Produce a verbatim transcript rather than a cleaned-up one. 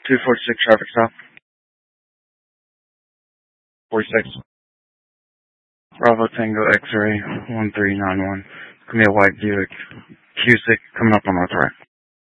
two forty-six traffic stop. forty-six. Bravo Tango X-ray one three nine one. It's going to be a white Buick Cusick coming up on North Right.